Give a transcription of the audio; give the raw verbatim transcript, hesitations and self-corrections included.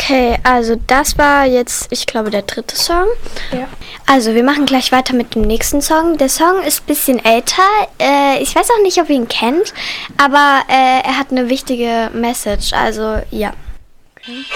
Okay, also das war jetzt, ich glaube, der dritte Song. Ja. Also wir machen gleich weiter mit dem nächsten Song. Der Song ist ein bisschen älter. Äh, ich weiß auch nicht, ob ihr ihn kennt, aber äh, er hat eine wichtige Message. Also ja. Okay.